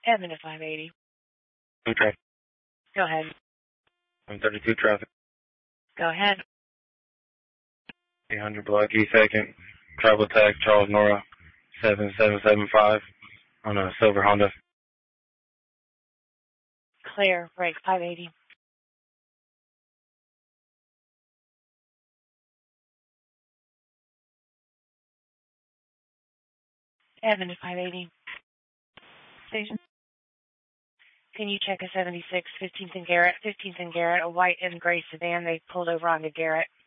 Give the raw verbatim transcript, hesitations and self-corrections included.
Evan to five eighty. Two traffic. Go ahead. one thirty-two traffic. Go ahead. eight hundred block E second. Travel tag Charles Nora seven seven seven five on a silver Honda. Clear. Break five eighty. Evan to five eighty. Station. Can you check a seventy-six, fifteenth and Garrett, fifteenth and Garrett, a white and gray sedan? They pulled over onto Garrett.